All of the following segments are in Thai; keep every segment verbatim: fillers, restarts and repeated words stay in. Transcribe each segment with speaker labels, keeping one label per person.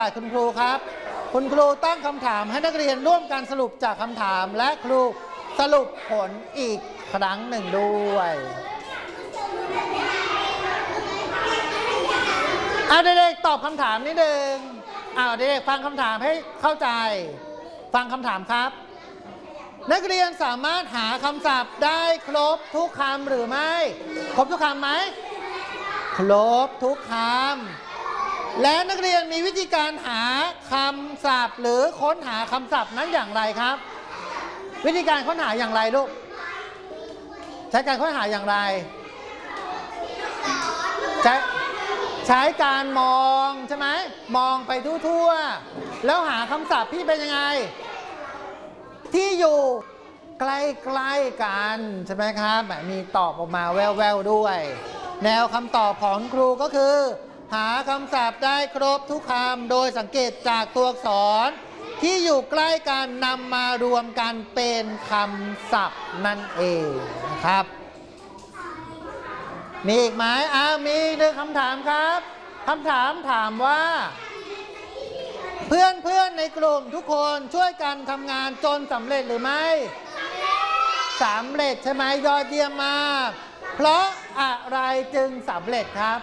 Speaker 1: คุณครูครับคุณครูตั้งคำถามให้นักเรียนร่วมกันสรุปจากคำถามและครูสรุปผลอีกครั้งหนึ่งด้วยเอาเด็กๆตอบคำถามนิดนึงเอาเด็กๆฟังคำถามให้เข้าใจฟังคำถามครับนักเรียนสามารถหาคำศัพท์ได้ครบทุกคำหรือไม่ครบทุกคำไหมครบทุกคำและนักเรียนมีวิธีการหาคำศัพท์หรือค้นหาคำศัพท์นั้นอย่างไรครับวิธีการค้นหาอย่างไรลูกใช้การค้นหาอย่างไรใช้ใช้การมองใช่ไหมมองไปทั่วๆแล้วหาคำศัพท์ที่เป็นยังไงที่อยู่ใกล้ๆกันใช่ไหมครับมีตอบออกมาแววๆด้วยแนวคำตอบของครูก็คือหาคำศัพท์ได้ครบทุกคำโดยสังเกตจากตัวอักษรที่อยู่ใกล้กันนำมารวมกันเป็นคำศัพท์นั่นเองนะครับมีอีกไหมอ้าวมีหนึ่งคำถามครับคำถามถามว่าเพื่อนเพื่อนในกลุ่มทุกคนช่วยกันทำงานจนสำเร็จหรือไม่สำเร็จใช่ไหมยอดเยี่ยมมากเพราะอะไรจึงสำเร็จครับ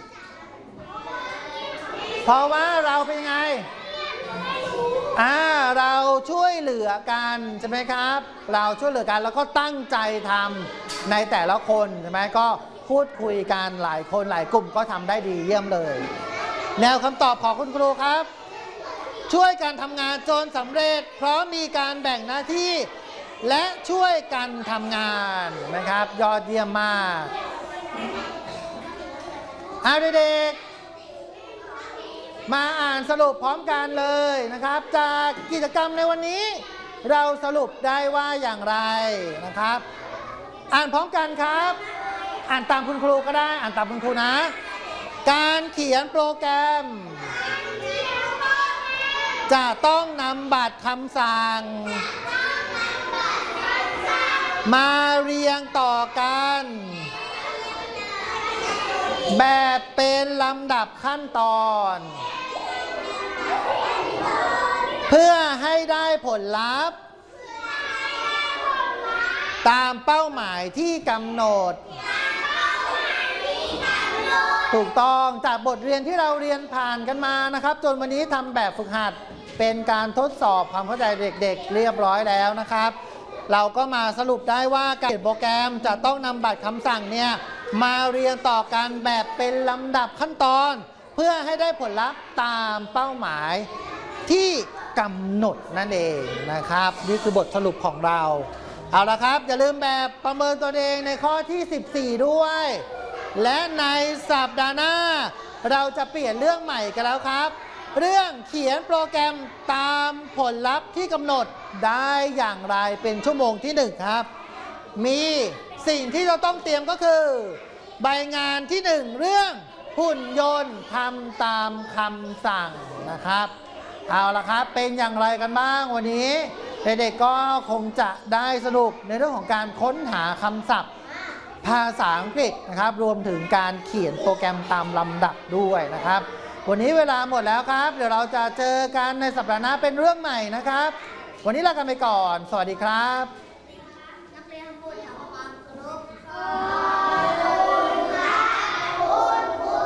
Speaker 1: เพราะว่าเราเป็นไงอ่าเราช่วยเหลือกันใช่ไหมครับเราช่วยเหลือกันแล้วก็ตั้งใจทำในแต่ละคนใช่ไหมก็พูดคุยกันหลายคนหลายกลุ่มก็ทำได้ดีเยี่ยมเลยแนวคำตอบของคุณครูครับช่วยกันทำงานจนสำเร็จเพราะมีการแบ่งหน้าที่และช่วยกันทำงานนะครับยอดเยี่ยมมากเอาเด็กๆมาอ่านสรุปพร้อมกันเลยนะครับจากกิจกรรมในวันนี้เราสรุปได้ว่าอย่างไรนะครับอ่านพร้อมกันครับอ่านตามคุณครูก็ได้อ่านตามคุณครูนะการเขียนโปรแกรมจะต้องนำบัตรคำสั่งมาเรียงต่อกันแบบเป็นลำดับขั้นตอนเพื่อให้ได้ผลลัพธ์ตามเป้าหมายที่กำหนดถูกต้องจากบทเรียนที่เราเรียนผ่านกันมานะครับจนวันนี้ทำแบบฝึกหัดเป็นการทดสอบความเข้าใจเด็กๆเรียบร้อยแล้วนะครับเราก็มาสรุปได้ว่าการเขียนโปรแกรมจะต้องนำบัตรคำสั่งเนี่ยมาเรียงต่อกันแบบเป็นลำดับขั้นตอนเพื่อให้ได้ผลลัพธ์ตามเป้าหมายที่กำหนดนั่นเองนะครับนี่คือบทสรุปของเราเอาละครับอย่าลืมแบบประเมินตัวเองในข้อที่สิบสี่ด้วยและในสัปดาห์หน้าเราจะเปลี่ยนเรื่องใหม่กันแล้วครับเรื่องเขียนโปรแกรมตามผลลัพธ์ที่กำหนดได้อย่างไรเป็นชั่วโมงที่หนึ่งครับมีสิ่งที่เราต้องเตรียมก็คือใบงานที่หนึ่งเรื่องหุ่นยนต์ทำตามคำสั่งนะครับเอาละครับเป็นอย่างไรกันบ้างวันนี้เด็กๆก็คงจะได้สนุกในเรื่องของการค้นหาคำศัพท์ภาษาอังกฤษนะครับรวมถึงการเขียนโปรแกรมตามลำดับด้วยนะครับวันนี้เวลาหมดแล้วครับเดี๋ยวเราจะเจอกันในสัปดาห์หน้าเป็นเรื่องใหม่นะครับวันนี้ลากันไปก่อนสวัสดีครับ